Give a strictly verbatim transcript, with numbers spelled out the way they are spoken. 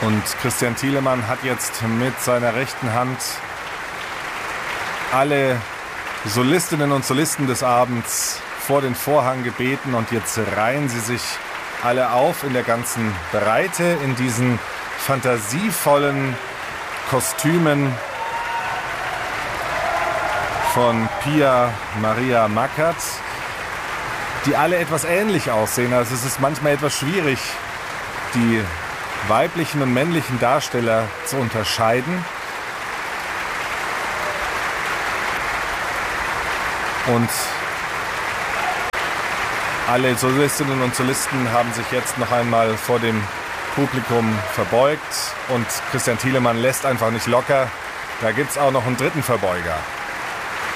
Und Christian Thielemann hat jetzt mit seiner rechten Hand alle Solistinnen und Solisten des Abends vor den Vorhang gebeten. Und jetzt reihen sie sich alle auf in der ganzen Breite in diesen fantasievollen Kostümen von Pia Maria Mackert, die alle etwas ähnlich aussehen. Also es ist manchmal etwas schwierig, die weiblichen und männlichen Darsteller zu unterscheiden. Und alle Solistinnen und Solisten haben sich jetzt noch einmal vor dem Publikum verbeugt und Christian Thielemann lässt einfach nicht locker. Da gibt es auch noch einen dritten Verbeuger.